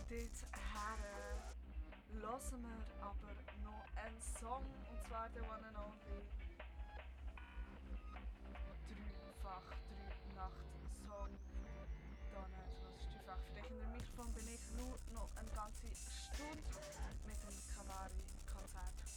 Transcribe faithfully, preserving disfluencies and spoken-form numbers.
Dorthin hören wir aber noch einen Song, und zwar der One and Only Dreifach drei Nacht Song. Dann, das ist dreifach für dich. In der Mikrofon bin ich nur noch eine ganze Stunde mit dem Kavari-Konzert.